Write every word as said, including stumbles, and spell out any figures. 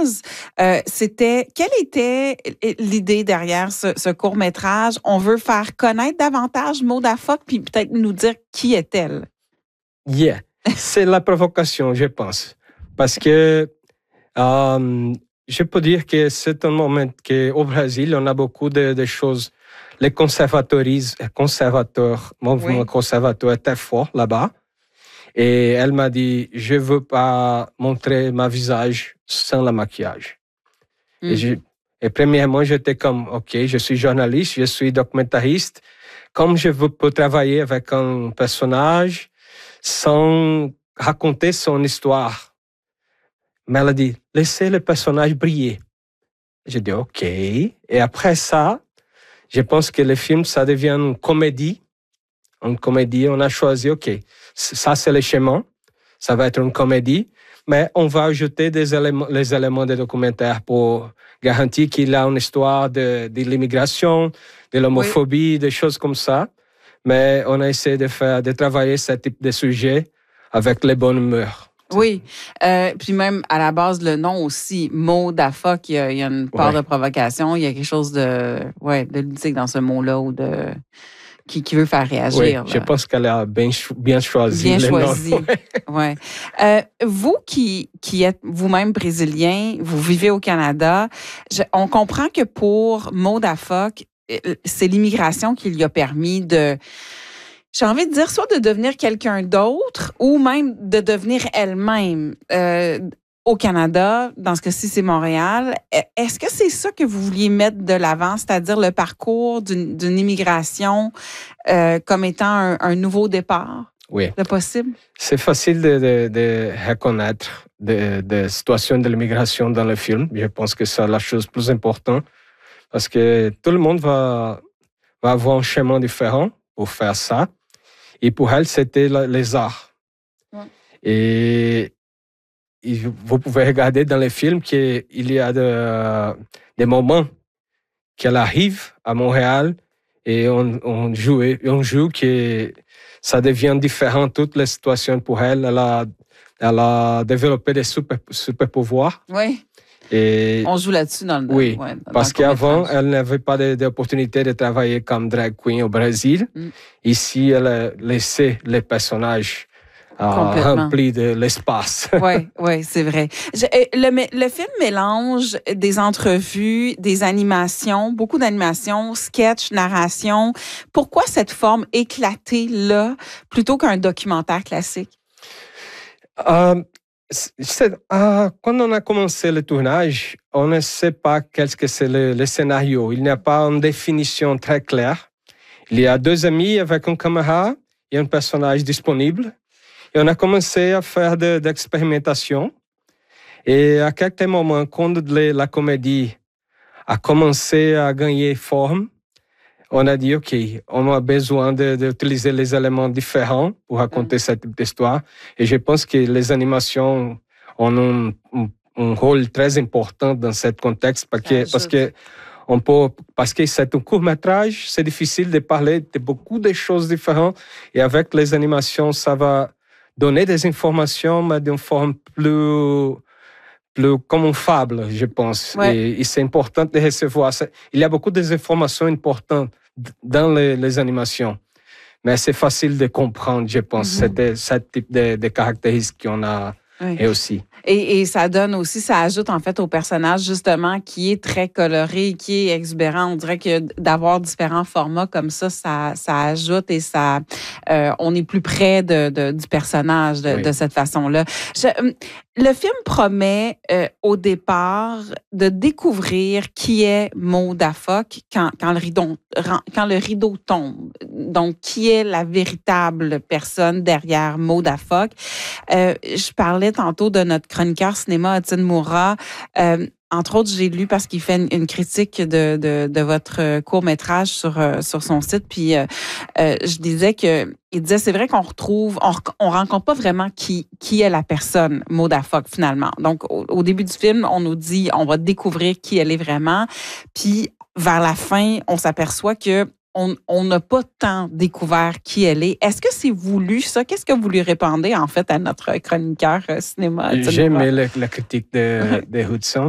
base, euh, c'était quelle était l'idée derrière ce, ce court-métrage? On veut faire connaître davantage Maud Affolk, puis peut-être nous dire qui est-elle? Yeah, c'est la provocation, je pense. Parce que euh, je peux dire que c'est un moment qu'au Brésil, on a beaucoup de, de choses. Les conservatoristes, conservateurs, mouvement oui. conservateur était fort là-bas. Et elle m'a dit, je ne veux pas montrer ma visage sans le maquillage. Mm. Et, je, et premièrement, j'étais comme, OK, je suis journaliste, je suis documentariste. Comme je veux peux travailler avec un personnage sans raconter son histoire? Mais elle a dit, laissez le personnage briller. J'ai dit, OK. Et après ça, je pense que le film, ça devient une comédie. Une comédie, on a choisi, OK, ça c'est le chemin, ça va être une comédie, mais on va ajouter des éléments, les éléments de documentaire pour garantir qu'il a une histoire de, de l'immigration, de l'homophobie, oui. des choses comme ça. Mais on a essayé de faire, de travailler ce type de sujet avec les bonnes humeurs. Oui, euh, puis même à la base, le nom aussi, Maud Affolk, il y a, il y a une part ouais. de provocation, il y a quelque chose de, ouais, de ludique dans ce mot-là ou de... Qui, qui veut faire réagir. Oui, je pense qu'elle a bien, bien choisi. Bien choisi, oui. Euh, vous qui, qui êtes vous-même brésilien, vous vivez au Canada, je, on comprend que pour Maud Affolk, c'est l'immigration qui lui a permis de, j'ai envie de dire, soit de devenir quelqu'un d'autre ou même de devenir elle-même. Euh, Au Canada, dans ce cas-ci, c'est Montréal. Est-ce que c'est ça que vous vouliez mettre de l'avant, c'est-à-dire le parcours d'une, d'une immigration euh, comme étant un, un nouveau départ? Oui. C'est possible? C'est facile de, de, de reconnaître des de situations de l'immigration dans le film. Je pense que c'est la chose plus importante parce que tout le monde va, va avoir un chemin différent pour faire ça. Et pour elle, c'était les arts. Ouais. Et vous pouvez regarder dans les films qu'il y a de, des moments qu'elle arrive à Montréal et on, on, joue, on joue que ça devient différent, toutes les situations pour elle. Elle a, elle a développé des super, super pouvoirs. Oui. Et, on joue là-dessus dans le Oui, ouais, dans parce le qu'avant, elle n'avait pas d'opportunité de travailler comme drag queen au Brésil. Mm. Ici, elle a laissé les personnages rempli de l'espace. Oui, oui, c'est vrai. Je, le, le film mélange des entrevues, des animations, beaucoup d'animations, sketch, narration. Pourquoi cette forme éclatée-là plutôt qu'un documentaire classique? Euh, c'est, euh, quand on a commencé le tournage, on ne sait pas qu'est-ce que c'est le, le scénario. Il n'y a pas une définition très claire. Il y a deux amis avec une caméra et un personnage disponible. Et on a commencé à faire de, d'expérimentation. Et à quelques moments, quand la comédie a commencé à gagner forme, on a dit, OK, on a besoin de, d'utiliser les éléments différents pour raconter mm. cette histoire. Et je pense que les animations ont un, un, un rôle très important dans ce contexte parce que, parce que on peut, parce que c'est un court-métrage, c'est difficile de parler de beaucoup de choses différentes. Et avec les animations, ça va donner des informations, mais d'une forme plus, plus comme une fable, je pense. Ouais. Et, et c'est important de recevoir. Il y a beaucoup d'informations importantes dans les, les animations, mais c'est facile de comprendre, je pense. Mm-hmm. C'était ce type de, de caractéristiques qu'on a oui. et aussi. Et, et ça donne aussi, ça ajoute en fait au personnage justement qui est très coloré, qui est exubérant. On dirait que d'avoir différents formats comme ça, ça, ça ajoute et ça, euh, on est plus près de, de, du personnage de, oui. de cette façon-là. Je, le film promet euh, au départ de découvrir qui est Maud Affolk quand, quand, le rideau, quand le rideau tombe. Donc, qui est la véritable personne derrière Maud Affolk. Euh, je parlais tantôt de notre chroniqueur cinéma, Étienne Moura. Euh, entre autres, j'ai lu parce qu'il fait une, une critique de, de, de votre court-métrage sur, euh, sur son site. Puis, euh, euh, je disais que il disait, c'est vrai qu'on retrouve, on, on rencontre pas vraiment qui, qui est la personne, Maud Affolk, finalement. Donc, au, au début du film, on nous dit, on va découvrir qui elle est vraiment. Puis, vers la fin, on s'aperçoit que on n'a pas tant découvert qui elle est. Est-ce que c'est voulu, ça? Qu'est-ce que vous lui répondez, en fait, à notre chroniqueur cinéma? J'ai aimé la, la critique de, de Hudson.